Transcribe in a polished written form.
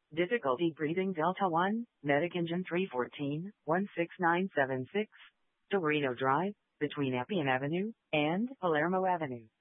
Difficulty breathing Delta 1, Medic Engine 314, 16976, Torino Drive, between Appian Avenue and Palermo Avenue.